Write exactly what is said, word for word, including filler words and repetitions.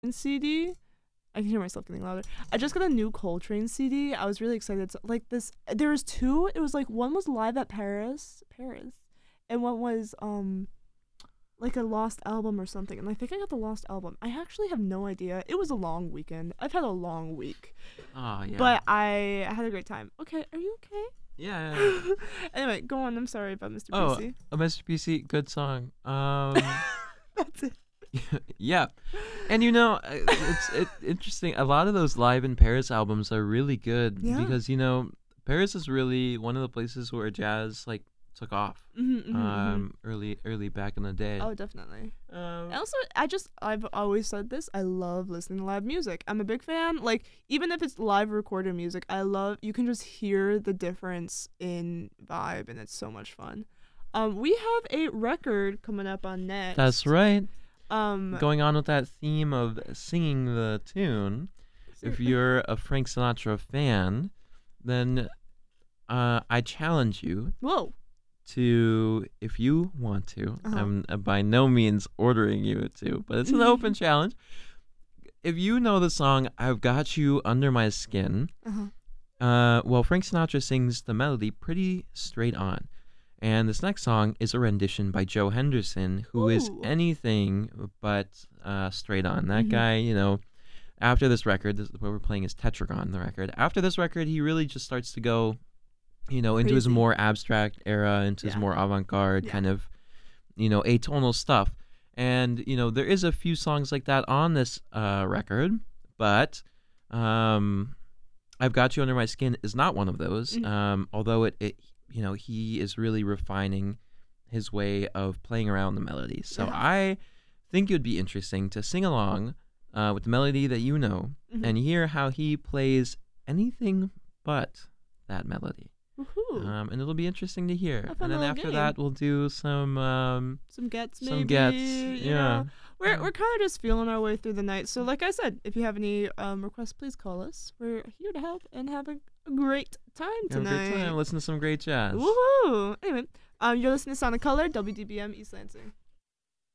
C D. I can hear myself getting louder. I just got a new Coltrane C D. I was really excited. To, like this, there was two. It was like one was live at Paris, Paris, and one was um, like a lost album or something. And I think I got the lost album. I actually have no idea. It was a long weekend. I've had a long week. Oh yeah. But I had a great time. Okay, are you okay? Yeah. yeah, yeah. Anyway, go on. I'm sorry about Mister Oh, P C. a Mister P C, good song. Um. That's it. Yeah, and you know, uh, it's it, interesting. A lot of those Live in Paris albums are really good Yeah. because you know Paris is really one of the places where jazz like took off. Mm-hmm, mm-hmm, um, early early back in the day. mm-hmm. Oh, definitely. Um, And also, I just I've always said this. I love listening to live music. I'm a big fan. Like even if it's live recorded music, I love. You can just hear the difference in vibe, and it's so much fun. Um, we have a record coming up on next. that's right. Um, Going on with that theme of singing the tune, if you're a Frank Sinatra fan, then uh, I challenge you whoa. to, if you want to, Uh-huh. I'm uh, by no means ordering you to, but it's an open challenge. If you know the song I've Got You Under My Skin, Uh-huh. uh, well, Frank Sinatra sings the melody pretty straight on. And this next song is a rendition by Joe Henderson, who is Ooh. anything but uh, straight on. That Mhm. guy, you know, after this record, this, what we're playing is Tetragon, the record. After this record, he really just starts to go, you know, into his Crazy. more abstract era, into his Yeah. more avant-garde Yeah. kind of, you know, atonal stuff. And, you know, there is a few songs like that on this uh, record, but um, I've Got You Under My Skin is not one of those, Mhm. um, although it, it you know, he is really refining his way of playing around the melodies. So Yeah. I think it would be interesting to sing along uh, with the melody that you know Mhm. and hear how he plays anything but that melody. Woohoo. Um, and it'll be interesting to hear. A fun And then little after game. that, we'll do some um, Some gets, maybe. some gets. you Yeah. know. We're we're kind of just feeling our way through the night. So, like I said, if you have any um, requests, please call us. We're here to help and have a, a great time Have a tonight. great time. Listen to some great jazz. Woohoo! Anyway, um, you're listening to Sonic Color, W D B M East Lansing.